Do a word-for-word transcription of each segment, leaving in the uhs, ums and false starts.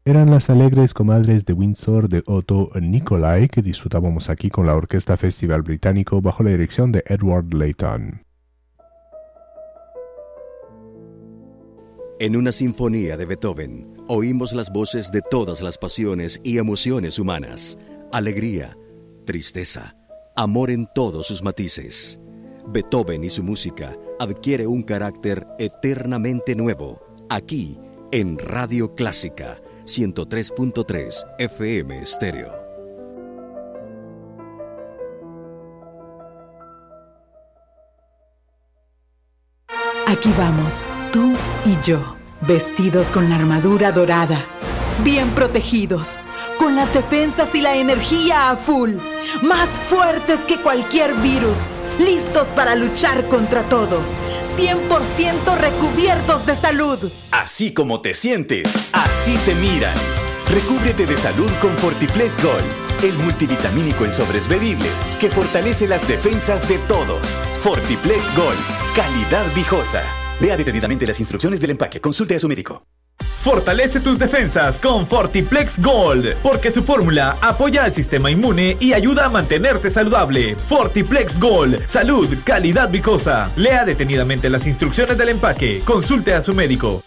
Eran las alegres comadres de Windsor de Otto Nicolai que disfrutábamos aquí con la Orquesta Festival Británico bajo la dirección de Edward Layton. En una sinfonía de Beethoven, oímos las voces de todas las pasiones y emociones humanas. Alegría, tristeza, amor en todos sus matices. Beethoven y su música adquiere un carácter eternamente nuevo, aquí en Radio Clásica, ciento tres punto tres F M Estéreo. Aquí vamos, tú y yo, vestidos con la armadura dorada, bien protegidos, con las defensas y la energía a full, más fuertes que cualquier virus, listos para luchar contra todo, cien por ciento recubiertos de salud. Así como te sientes, así te miran. Recúbrete de salud con Fortiplex Gold, el multivitamínico en sobres bebibles que fortalece las defensas de todos. Fortiplex Gold, calidad viejosa. Lea detenidamente las instrucciones del empaque. Consulte a su médico. Fortalece tus defensas con Fortiplex Gold, porque su fórmula apoya al sistema inmune y ayuda a mantenerte saludable. Fortiplex Gold, salud, calidad viejosa. Lea detenidamente las instrucciones del empaque. Consulte a su médico.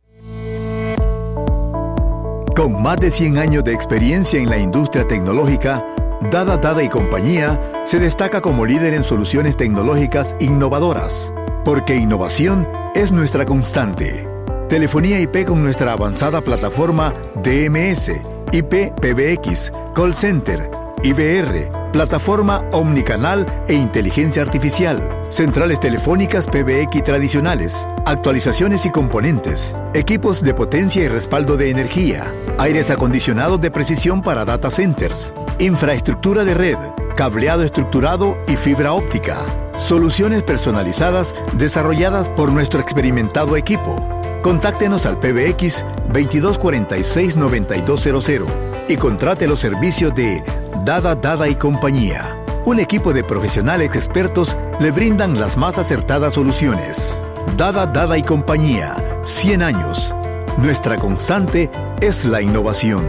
Con más de cien años de experiencia en la industria tecnológica, Dada Dada y Compañía se destaca como líder en soluciones tecnológicas innovadoras, porque innovación es nuestra constante. Telefonía I P con nuestra avanzada plataforma D M S, I P P B X, Call Center, I V R, plataforma omnicanal e inteligencia artificial, centrales telefónicas P B X tradicionales, actualizaciones y componentes, equipos de potencia y respaldo de energía, aires acondicionados de precisión para data centers, infraestructura de red, cableado estructurado y fibra óptica, soluciones personalizadas desarrolladas por nuestro experimentado equipo. Contáctenos al P B X veintidós cuarenta y seis noventa y dos cero cero y contrate los servicios de Dada Dada y Compañía. Un equipo de profesionales expertos le brindan las más acertadas soluciones. Dada Dada y Compañía, cien años. Nuestra constante es la innovación.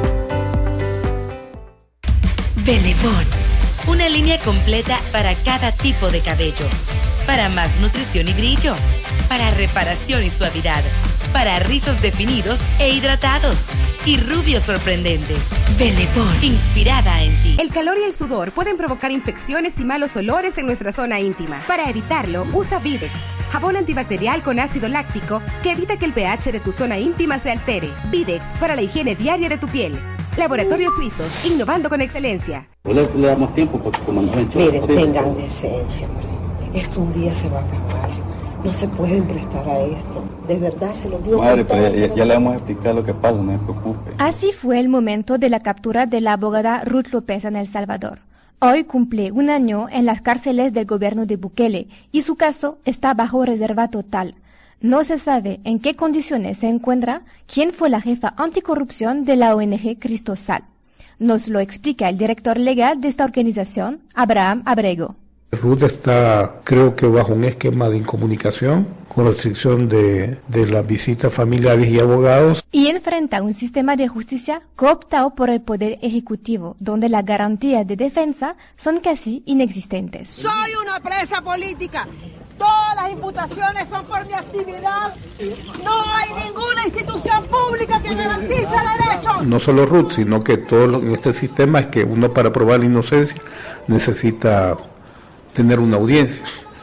Belebón, una línea completa para cada tipo de cabello. Para más nutrición y brillo, para reparación y suavidad, para rizos definidos e hidratados y rubios sorprendentes. Belebón, inspirada en ti. El calor y el sudor pueden provocar infecciones y malos olores en nuestra zona íntima. Para evitarlo, usa Videx, jabón antibacterial con ácido láctico que evita que el pH de tu zona íntima se altere. Videx, para la higiene diaria de tu piel. Laboratorios Suizos, innovando con excelencia. Le, le damos tiempo porque como nos han hecho... Miren, tengan decencia, hombre. Esto un día se va a acabar. No se pueden prestar a esto. De verdad, se lo digo. Madre, pero ya, ya le vamos a explicar lo que pasa, no se preocupe. Así fue el momento de la captura de la abogada Ruth López en El Salvador. Hoy cumple un año en las cárceles del gobierno de Bukele y su caso está bajo reserva total. No se sabe en qué condiciones se encuentra quién fue la jefa anticorrupción de la O N G Cristosal. Nos lo explica el director legal de esta organización, Abraham Abrego. Ruth está, creo que bajo un esquema de incomunicación, con restricción de, de las visitas familiares y abogados. Y enfrenta un sistema de justicia cooptado por el Poder Ejecutivo, donde las garantías de defensa son casi inexistentes. Soy una presa política. Todas las imputaciones son por mi actividad. No hay ninguna institución pública que garantice derechos. No solo Ruth, sino que todo lo, en este sistema es que uno para probar la inocencia necesita tener una audiencia,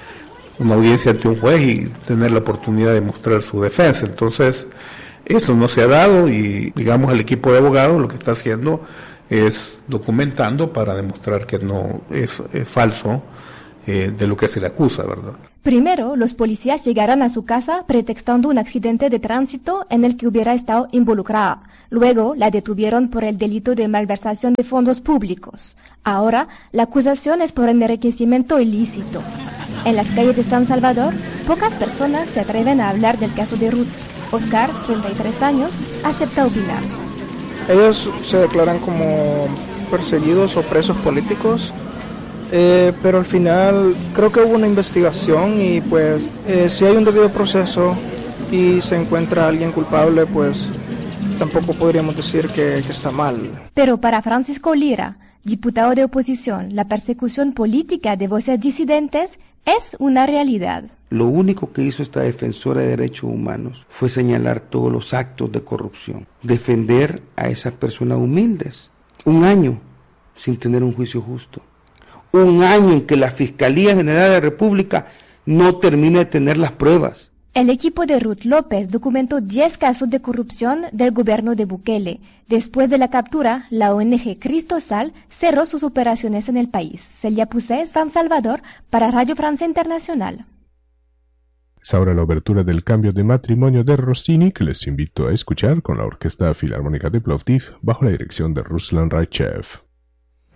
una audiencia ante un juez y tener la oportunidad de mostrar su defensa. Entonces, esto no se ha dado y, digamos, el equipo de abogados lo que está haciendo es documentando para demostrar que no es, es falso eh, de lo que se le acusa, ¿verdad? Primero, los policías llegaron a su casa pretextando un accidente de tránsito en el que hubiera estado involucrada. Luego, la detuvieron por el delito de malversación de fondos públicos. Ahora, la acusación es por enriquecimiento ilícito. En las calles de San Salvador, pocas personas se atreven a hablar del caso de Ruth. Oscar, treinta y tres años, acepta opinar. Ellos se declaran como perseguidos o presos políticos. Eh, pero al final creo que hubo una investigación y pues eh, si hay un debido proceso y se encuentra alguien culpable, pues tampoco podríamos decir que, que está mal. Pero para Francisco Lira, diputado de oposición, la persecución política de voces disidentes es una realidad. Lo único que hizo esta defensora de derechos humanos fue señalar todos los actos de corrupción, defender a esas personas humildes. Un año sin tener un juicio justo. Un año en que la Fiscalía General de la República no termina de tener las pruebas. El equipo de Ruth López documentó diez casos de corrupción del gobierno de Bukele. Después de la captura, la O N G Cristo Sal cerró sus operaciones en el país. Celia Pusé, San Salvador, para Radio Francia Internacional. Es ahora la obertura del cambio de matrimonio de Rossini, que les invito a escuchar con la Orquesta Filarmónica de Plovdiv bajo la dirección de Ruslan Raichev.